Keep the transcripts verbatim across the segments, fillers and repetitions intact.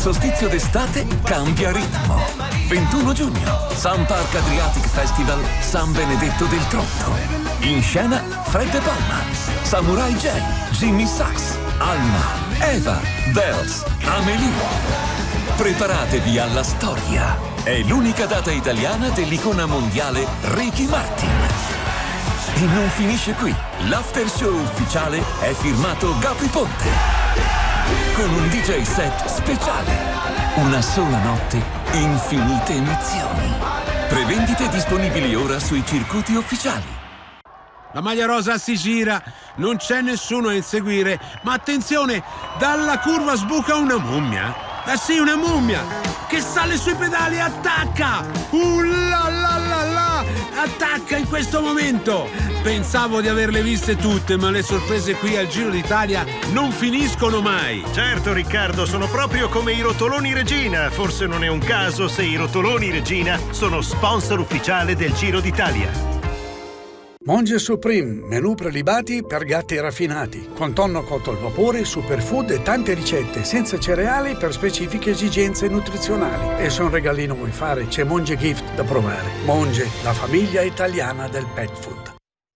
solstizio d'estate cambia ritmo. ventuno giugno, Sun Park Adriatic Festival San Benedetto del Tronto. In scena Fred De Palma, Samurai J, Jimmy Sachs, Alma, Eva, Bells, Amelie. Preparatevi alla storia. È l'unica data italiana dell'icona mondiale Ricky Martin. E non finisce qui. L'after show ufficiale è firmato Gabri Ponte. Con un D J set speciale. Una sola notte, infinite emozioni. Prevendite disponibili ora sui circuiti ufficiali. La maglia rosa si gira, non c'è nessuno a inseguire, ma attenzione, dalla curva sbuca una mummia. Ah sì, una mummia che sale sui pedali e attacca! Uh la la la la! Attacca in questo momento! Pensavo di averle viste tutte, ma le sorprese qui al Giro d'Italia non finiscono mai! Certo Riccardo, sono proprio come i rotoloni Regina. Forse non è un caso se i rotoloni Regina sono sponsor ufficiale del Giro d'Italia. Monge Supreme, menù prelibati per gatti raffinati, con tonno cotto al vapore, superfood e tante ricette senza cereali per specifiche esigenze nutrizionali. E se un regalino vuoi fare, c'è Monge Gift da provare. Monge, la famiglia italiana del pet food.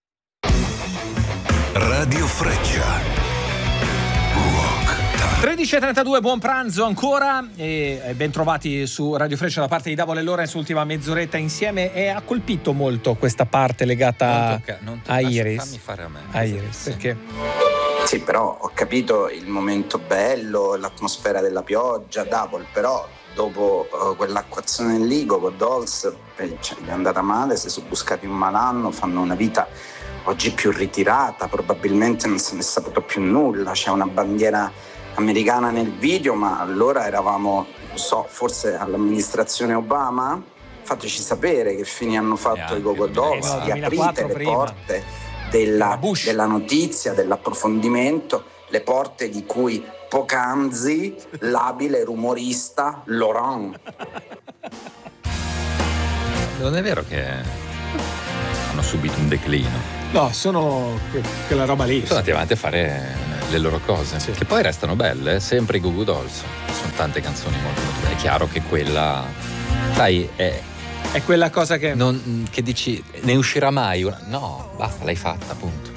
Radio Freccia. tredici e trentadue, buon pranzo ancora e ben trovati su Radio Freccia da parte di Davole Lorenz, ultima mezz'oretta insieme. E ha colpito molto questa parte legata non tocca, non tocca, a Iris. Fammi fare a me. A Iris, sì. Perché? Sì, però ho capito il momento bello, l'atmosfera della pioggia, Davol, però dopo uh, quell'acquazzone nel Ligo con Dolce, eh, cioè, gli è andata male, si sono buscati un malanno, fanno una vita oggi più ritirata, probabilmente non se ne è saputo più nulla, c'è una bandiera americana nel video, ma allora eravamo, non so, forse all'amministrazione Obama? Fateci sapere che fine hanno fatto i Go-Go Dolls, no, riaprite le prima. porte della, della notizia, dell'approfondimento, le porte di cui poc'anzi l'abile rumorista Laurent. Non è vero che hanno subito un declino? No, sono que- quella roba lì. Sono andati avanti a fare le loro cose, sì, che poi restano belle, sempre i Goo Goo Dolls. Sono tante canzoni molto molto belle. È chiaro che quella, sai, è, è quella cosa che non, che dici ne uscirà mai una? No, basta, l'hai fatta, appunto.